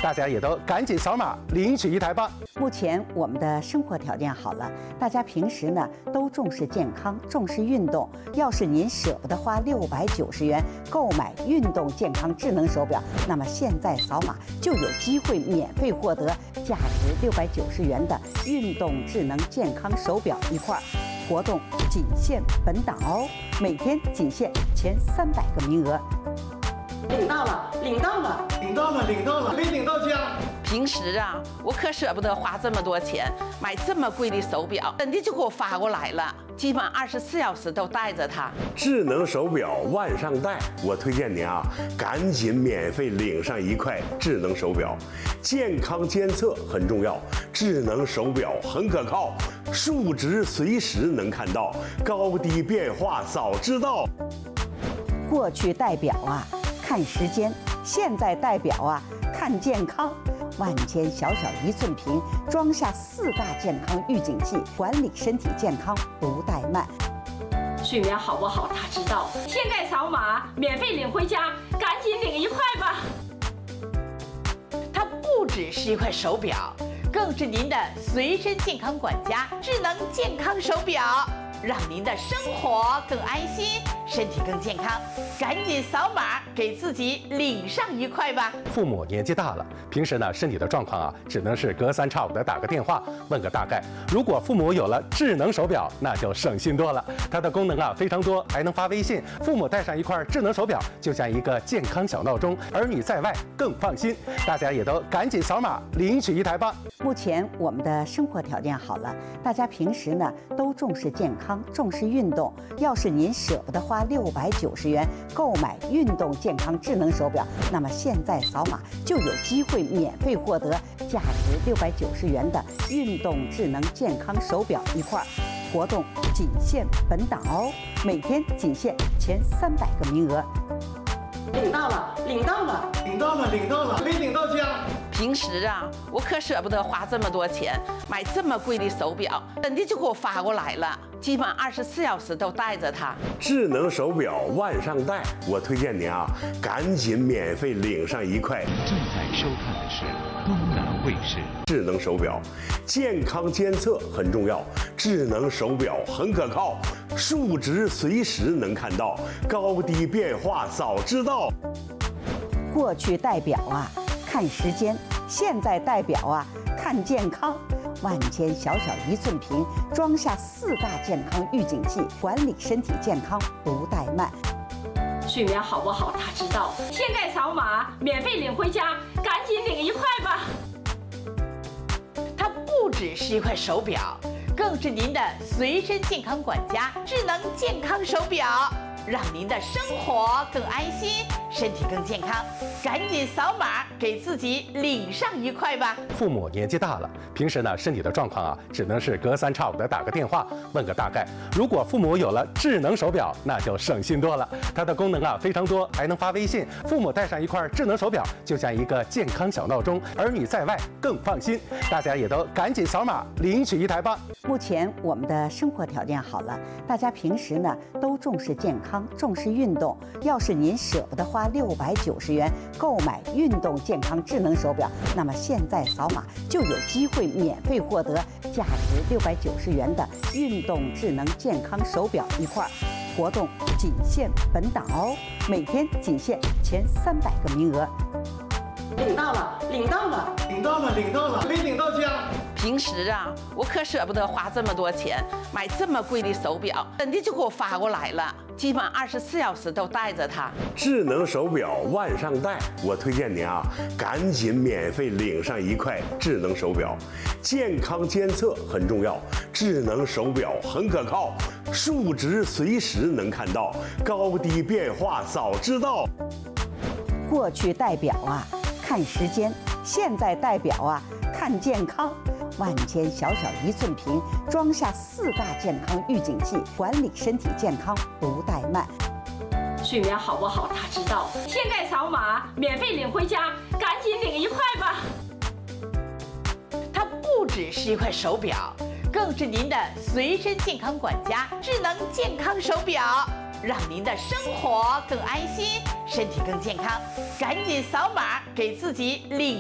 大家也都赶紧扫码领取一台吧。 目前我们的生活条件好了，大家平时呢都重视健康，重视运动。要是您舍不得花690元购买运动健康智能手表，那么现在扫码就有机会免费获得价值690元的运动智能健康手表一块。活动仅限本档哦，每天仅限前300个名额。 领到了，领到了， 领到了，领到了，没领到家。 平时啊，我可舍不得花这么多钱买这么贵的手表，真的就给我发过来了，基本24小时都带着它。 智能手表万上带，我推荐您啊，赶紧免费领上一块智能手表。健康监测很重要，智能手表很可靠，数值随时能看到，高低变化早知道。 过去戴表啊看时间，现在戴表啊看健康。万千小小1寸屏，装下4大健康预警器，管理身体健康不怠慢。 睡眠好不好他知道，现在扫码免费领回家，赶紧领一块吧。 它不只是一块手表，更是您的随身健康管家，智能健康手表，让您的生活更安心，身体更健康。赶紧扫码给自己领上一块吧。 父母年纪大了，平时呢身体的状况啊，只能是隔3差5的打个电话问个大概。如果父母有了智能手表，那就省心多了。它的功能啊非常多，还能发微信。父母带上一块智能手表，就像一个健康小闹钟，儿女在外更放心。大家也都赶紧扫码领取一台吧。 目前我们的生活条件好了，大家平时呢都重视健康，重视运动。要是您舍不得花690元购买运动健康智能手表，那么现在扫码就有机会免费获得价值690元的运动智能健康手表一块。活动仅限本档哦，每天仅限前300个名额。 领到了，领到了， 领到了，领到了，没领到家。 平时啊，我可舍不得花这么多钱买这么贵的手表，真的就给我发过来了，基本24小时都带着它。 智能手表万上带，我推荐您啊，赶紧免费领上一块。 正在收看的是东南卫视。 智能手表，健康监测很重要，智能手表很可靠，数值随时能看到，高低变化早知道。 过去戴表啊看时间，现在戴表啊看健康。万千小小1寸屏，装下4大健康预警器，管理身体健康不怠慢。 睡眠好不好他知道，现在扫码免费领回家，赶紧领一块吧。 它不只是一块手表，更是您的随身健康管家，智能健康手表，让您的生活更安心，身体更健康。赶紧扫码给自己领上一块吧。 父母年纪大了，平时呢身体的状况啊，只能是隔3差5的打个电话问个大概。如果父母有了智能手表，那就省心多了。它的功能啊非常多，还能发微信。父母带上一块智能手表，就像一个健康小闹钟，儿女在外更放心。大家也都赶紧扫码领取一台吧。 目前我们的生活条件好了，大家平时呢都重视健康，重视运动。要是您舍不得花690元购买运动健康智能手表，那么现在扫码就有机会免费获得价值690元的运动智能健康手表一块。活动仅限本档哦，每天仅限前300个名额。 领到了，领到了， 领到了，领到了，没领到家。 平时啊，我可舍不得花这么多钱买这么贵的手表，真的就给我发过来了，基本24小时都带着它。 智能手表万上带，我推荐您啊，赶紧免费领上一块智能手表。健康监测很重要，智能手表很可靠，数值随时能看到，高低变化早知道。 过去戴表啊看时间，现在戴表啊看健康。万千小小1寸屏，装下4大健康预警器，管理身体健康不怠慢。 睡眠好不好他知道，现在扫码免费领回家，赶紧领一块吧。 它不只是一块手表，更是您的随身健康管家，智能健康手表，让您的生活更安心，身体更健康。赶紧扫码给自己领